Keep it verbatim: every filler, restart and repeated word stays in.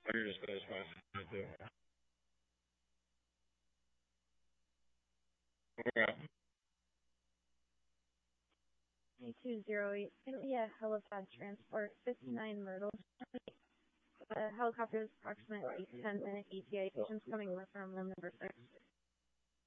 Oh, you're just close by. Too. Okay. two zero eight, yeah, Halifax Transport, fifty-nine Myrtle Street. Uh, helicopter is approximately ten minute E T A. Patients coming over from room number six.